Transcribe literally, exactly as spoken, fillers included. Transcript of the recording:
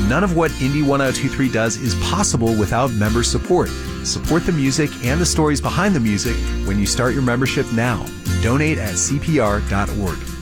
none of what Indie ten twenty-three does is possible without member support. Support the music and the stories behind the music when you start your membership now. Donate at C P R dot org.